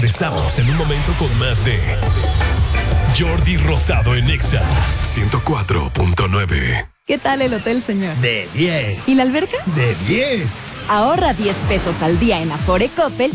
Regresamos en un momento con más de Jordi Rosado en Exa 104.9. ¿Qué tal el hotel, señor? De 10. ¿Y la alberca? De 10. Ahorra 10 pesos al día en Afore Coppel